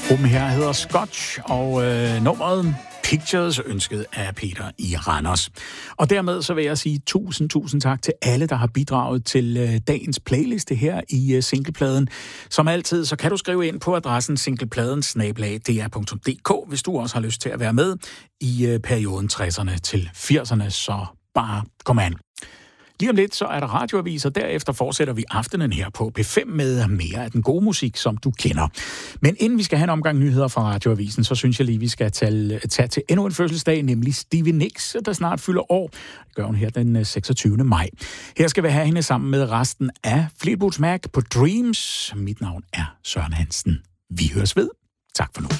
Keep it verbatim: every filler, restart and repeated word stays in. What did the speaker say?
Gruppen her hedder Scotch, og øh, nummeret Pictures ønsket af Peter i Randers. Og dermed så vil jeg sige tusind, tusind tak til alle, der har bidraget til øh, dagens playliste her i øh, Singlepladen. Som altid, så kan du skrive ind på adressen singlepladen snabel-a d r punktum d k, hvis du også har lyst til at være med i øh, perioden tresserne til firserne, så bare kom an. Lige om lidt, så er der radioaviser. Derefter fortsætter vi aftenen her på P fem med mere af den gode musik, som du kender. Men inden vi skal have en omgang nyheder fra radioavisen, så synes jeg lige, vi skal tage, tage til endnu en fødselsdag, nemlig Stevie Nicks, der snart fylder år. Det gør hun her den seksogtyvende maj. Her skal vi have hende sammen med resten af Fleetwood Mac på Dreams. Mit navn er Søren Hansen. Vi høres ved. Tak for nu.